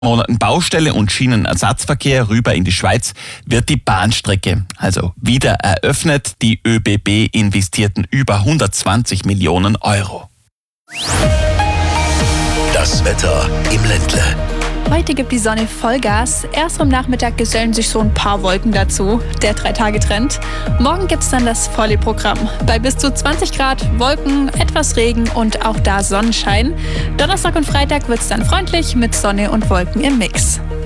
Monaten Baustelle und Schienenersatzverkehr rüber in die Schweiz wird die Bahnstrecke also wieder eröffnet. Die ÖBB investierten über 120 Millionen Euro. Das Wetter im Ländle. Heute gibt die Sonne Vollgas. Erst am Nachmittag gesellen sich so ein paar Wolken dazu, der 3-Tage-Trend. Morgen gibt's dann das volle Programm. Bei bis zu 20 Grad, Wolken, etwas Regen und auch da Sonnenschein. Donnerstag und Freitag wird's dann freundlich mit Sonne und Wolken im Mix.